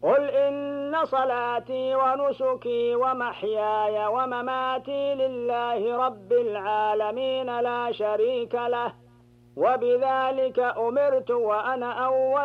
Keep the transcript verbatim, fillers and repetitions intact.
قل إن صلاتي ونسكي ومحياي ومماتي لله رب العالمين لا شريك له وبذلك أمرت وأنا أول